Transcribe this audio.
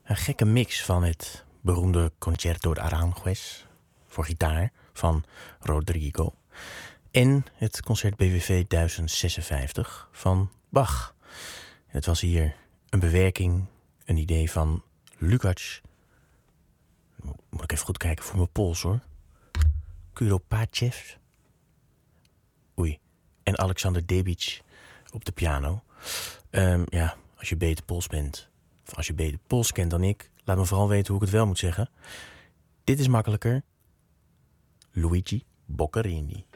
Een gekke mix van het beroemde Concerto de Aranjuez voor gitaar van Rodrigo en het concert BWV 1056 van Bach. Het was hier een bewerking, een idee van Lukács. Moet ik even goed kijken voor mijn pols hoor. Kuropachev. Oei. En Alexander Debic op de piano. Als je beter Pools bent, of als je beter Pools kent dan ik, laat me vooral weten hoe ik het wel moet zeggen. Dit is makkelijker. Luigi Boccherini.